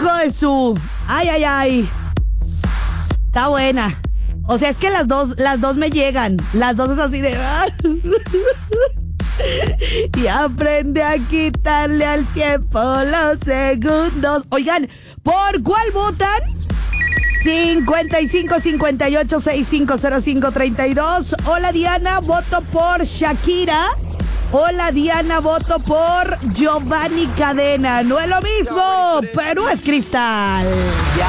Hijo de su... Ay, ay, ay. Está buena. O sea, es que las dos me llegan. Las dos es así de... Y aprende a quitarle al tiempo los segundos. Oigan, ¿por cuál votan? 55 58 65 05 32. Hola Diana, voto por Shakira. Hola Diana, voto por Giovanni Cadena. No es lo mismo, pero es cristal.